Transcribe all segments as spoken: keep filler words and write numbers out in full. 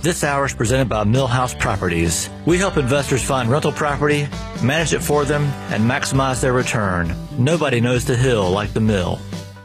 This hour is presented by Millhouse Properties. We help investors find rental property, manage it for them, and maximize their return. Nobody knows the hill like the Mill.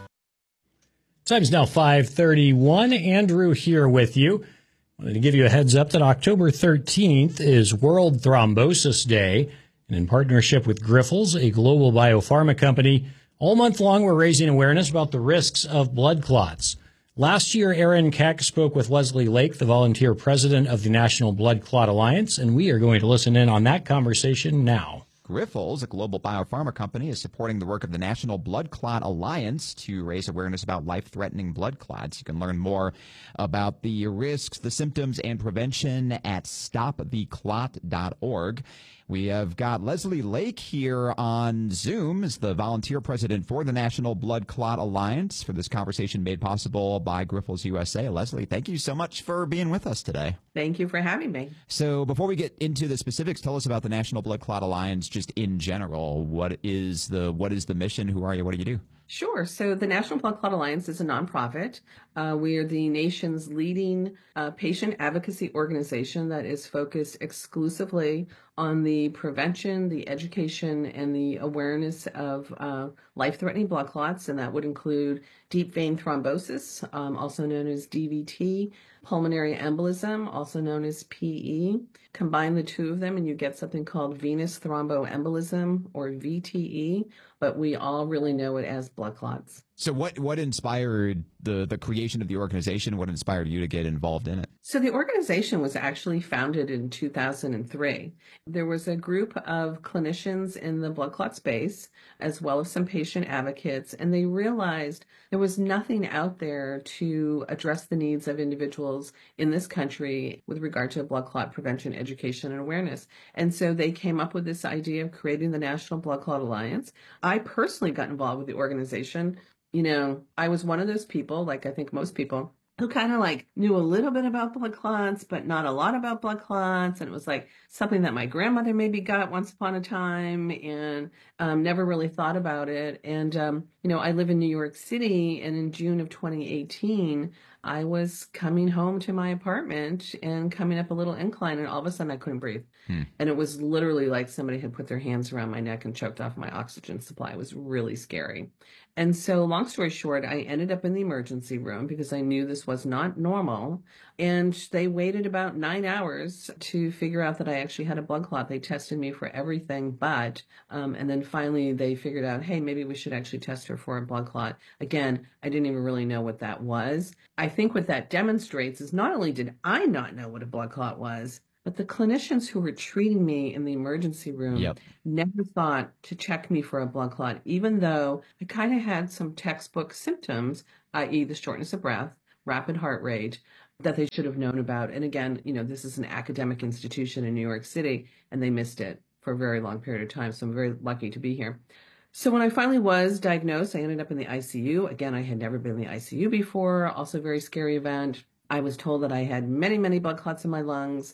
Time's now five thirty-one. Andrew here with you. Wanted to give you a heads up that October thirteenth is World Thrombosis Day. And in partnership with Grifols, a global biopharma company, all month long we're raising awareness about the risks of blood clots. Last year, Aaron Keck spoke with Leslie Lake, the volunteer president of the National Blood Clot Alliance, and we are going to listen in on that conversation now. Grifols, a global biopharma company, is supporting the work of the National Blood Clot Alliance to raise awareness about life-threatening blood clots. You can learn more about the risks, the symptoms, and prevention at stop the clot dot org. We have got Leslie Lake here on Zoom as the volunteer president for the National Blood Clot Alliance for this conversation made possible by Grifols U S A. Leslie, thank you so much for being with us today. Thank you for having me. So before we get into the specifics, tell us about the National Blood Clot Alliance just in general. What is the what is the mission? Who are you? What do you do? Sure. So the National Blood Clot Alliance is a nonprofit. Uh, we are the nation's leading uh, patient advocacy organization that is focused exclusively on the prevention, the education, and the awareness of uh, life-threatening blood clots, and that would include deep vein thrombosis, um, also known as D V T, pulmonary embolism, also known as P E. Combine the two of them and you get something called venous thromboembolism, or V T E, but we all really know it as blood clots. So what what inspired the, the creation of the organization? What inspired you to get involved in it? So the organization was actually founded in two thousand three. There was a group of clinicians in the blood clot space, as well as some patient advocates, and they realized there was nothing out there to address the needs of individuals in this country with regard to blood clot prevention, education, and awareness. And so they came up with this idea of creating the National Blood Clot Alliance. I personally got involved with the organization. You know, I was one of those people, like I think most people, who kind of like knew a little bit about blood clots, but not a lot about blood clots. And it was like something that my grandmother maybe got once upon a time and um, never really thought about it. And, um, you know, I live in New York City, and in June of twenty eighteen, I was coming home to my apartment and coming up a little incline, and all of a sudden I couldn't breathe. Hmm. And it was literally like somebody had put their hands around my neck and choked off my oxygen supply. It was really scary. And so long story short, I ended up in the emergency room because I knew this was not normal. And they waited about nine hours to figure out that I actually had a blood clot. They tested me for everything but, um, and then finally they figured out, hey, maybe we should actually test her for a blood clot. Again, I didn't even really know what that was. I think what that demonstrates is not only did I not know what a blood clot was, but the clinicians who were treating me in the emergency room yep. never thought to check me for a blood clot, even though I kind of had some textbook symptoms, that is the shortness of breath, rapid heart rate, that they should have known about. And again, you know, this is an academic institution in New York City, and they missed it for a very long period of time. So I'm very lucky to be here. So when I finally was diagnosed, I ended up in the I C U. Again, I had never been in the I C U before, also a very scary event. I was told that I had many, many blood clots in my lungs.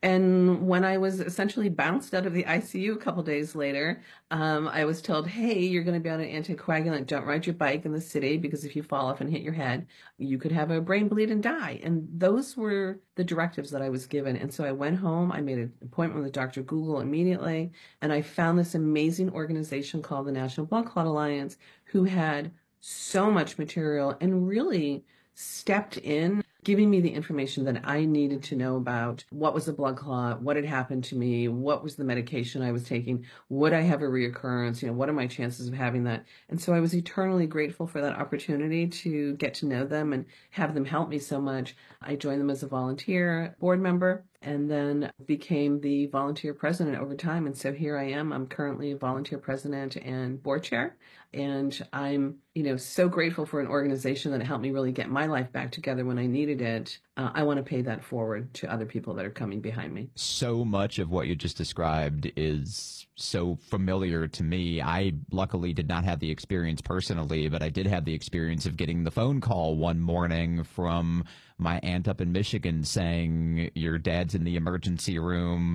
And when I was essentially bounced out of the I C U a couple days later, um, I was told, hey, you're going to be on an anticoagulant. Don't ride your bike in the city because if you fall off and hit your head, you could have a brain bleed and die. And those were the directives that I was given. And so I went home. I made an appointment with Doctor Google immediately. And I found this amazing organization called the National Blood Clot Alliance, who had so much material and really stepped in, giving me the information that I needed to know about what was a blood clot, what had happened to me, what was the medication I was taking, would I have a reoccurrence, you know, what are my chances of having that? And so I was eternally grateful for that opportunity to get to know them and have them help me so much. I joined them as a volunteer board member and then became the volunteer president over time. And so here I am. I'm currently volunteer president and board chair. And I'm, you know, so grateful for an organization that helped me really get my life back together when I needed it. Uh, I want to pay that forward to other people that are coming behind me. So much of what you just described is so familiar to me. I luckily did not have the experience personally, but I did have the experience of getting the phone call one morning from my aunt up in Michigan saying, your dad's in the emergency room.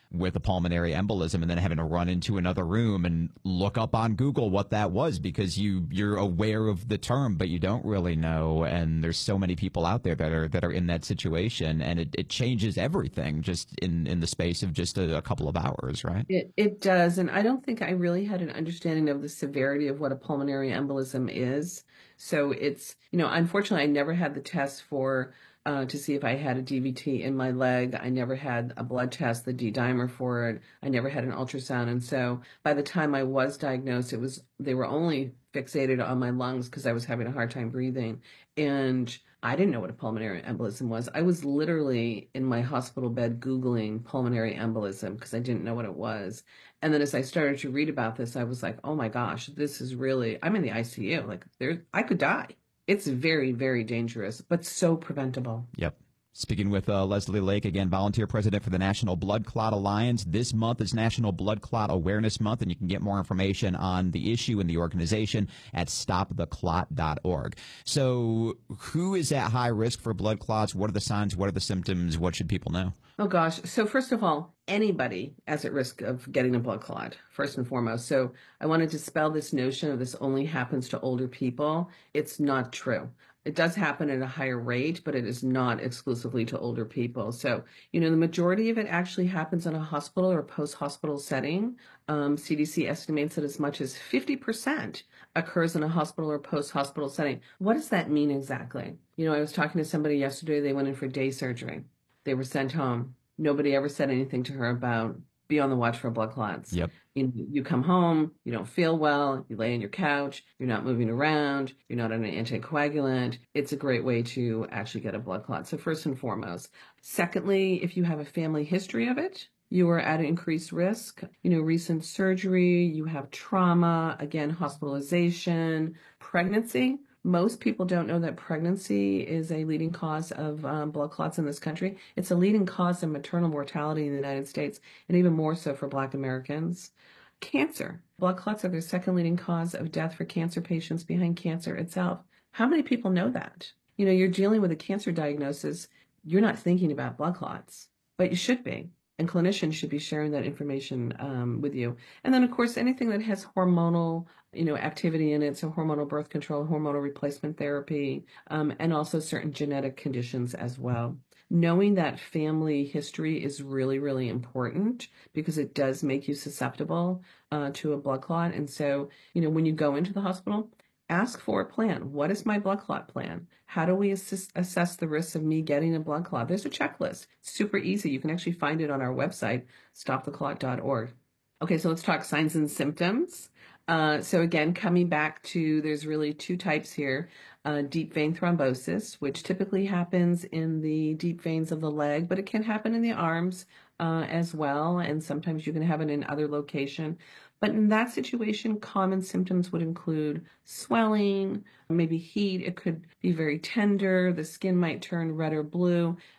with a pulmonary embolism and then having to run into another room and look up on Google what that was because you, you're aware of the term, but you don't really know. And there's so many people out there that are that are in that situation, and it, it changes everything just in, in the space of just a, a couple of hours, right? It, it does. And I don't think I really had an understanding of the severity of what a pulmonary embolism is. So it's, you know, unfortunately, I never had the test for uh, to see if I had a D V T in my leg. I never had a blood test, the D-dimer for it. I never had an ultrasound. And so by the time I was diagnosed, it was they were only fixated on my lungs because I was having a hard time breathing. And I didn't know what a pulmonary embolism was. I was literally in my hospital bed Googling pulmonary embolism because I didn't know what it was. And then as I started to read about this, I was like, oh my gosh, this is really, I'm in the I C U. Like there, I could die. It's very, very dangerous, but so preventable. Yep. Speaking with uh, Leslie Lake, again, volunteer president for the National Blood Clot Alliance. This month is National Blood Clot Awareness Month, and you can get more information on the issue and the organization at stop the clot dot org. So who is at high risk for blood clots? What are the signs? What are the symptoms? What should people know? Oh, gosh. So first of all, anybody is at risk of getting a blood clot, first and foremost. So I want to dispel this notion of this only happens to older people. It's not true. It does happen at a higher rate, but it is not exclusively to older people. So, you know, the majority of it actually happens in a hospital or post-hospital setting. Um, C D C estimates that as much as fifty percent occurs in a hospital or post-hospital setting. What does that mean exactly? You know, I was talking to somebody yesterday. They went in for day surgery. They were sent home. Nobody ever said anything to her about be on the watch for blood clots. Yep. You, you come home, you don't feel well, you lay on your couch, you're not moving around, you're not on an anticoagulant. It's a great way to actually get a blood clot. So first and foremost. Secondly, if you have a family history of it, you are at increased risk. You know, recent surgery, you have trauma, again, hospitalization, pregnancy. Most people don't know that pregnancy is a leading cause of um, blood clots in this country. It's a leading cause of maternal mortality in the United States, and even more so for Black Americans. Cancer. Blood clots are the second leading cause of death for cancer patients behind cancer itself. How many people know that? You know, you're dealing with a cancer diagnosis. You're not thinking about blood clots, but you should be. And clinicians should be sharing that information um, with you. And then, of course, anything that has hormonal, you know, activity in it, so hormonal birth control, hormonal replacement therapy, um, and also certain genetic conditions as well. Knowing that family history is really, really important because it does make you susceptible uh, to a blood clot. And so, you know, when you go into the hospital, ask for a plan. What is my blood clot plan? How do we assess, assess the risks of me getting a blood clot? There's a checklist. It's super easy. You can actually find it on our website, stop the clot dot org. Okay, so let's talk signs and symptoms. Uh, so again, coming back to, there's really two types here. Uh, deep vein thrombosis, which typically happens in the deep veins of the leg, but it can happen in the arms uh, as well. And sometimes you can have it in other location. But in that situation, common symptoms would include swelling, maybe heat. It could be very tender. The skin might turn red or blue.